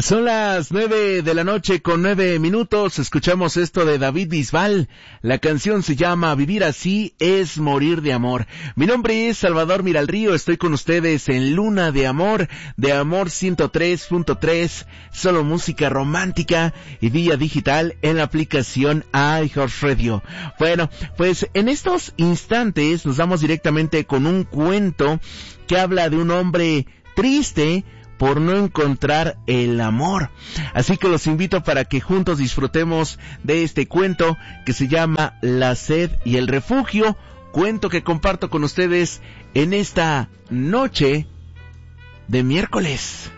Son las 9:09 Escuchamos esto de David Bisbal. La canción se llama Vivir así es morir de amor. Mi nombre es Salvador Miralrío. Estoy con ustedes en Luna de Amor 103.3, solo música romántica y vía digital en la aplicación iHeartRadio. Bueno, pues en estos instantes nos vamos directamente con un cuento que habla de un hombre triste por no encontrar el amor. Así que los invito para que juntos disfrutemos de este cuento que se llama La sed y el refugio, cuento que comparto con ustedes en esta noche de miércoles.